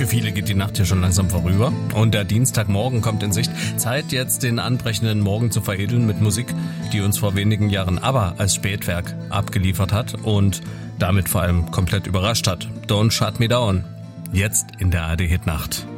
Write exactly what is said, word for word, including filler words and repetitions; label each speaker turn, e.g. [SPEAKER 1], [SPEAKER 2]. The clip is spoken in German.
[SPEAKER 1] Für viele geht die Nacht hier schon langsam vorüber und der Dienstagmorgen kommt in Sicht. Zeit jetzt den anbrechenden Morgen zu veredeln mit Musik, die uns vor wenigen Jahren ABBA als Spätwerk abgeliefert hat und damit vor allem komplett überrascht hat. Don't Shut Me Down. Jetzt in der A R D Hitnacht.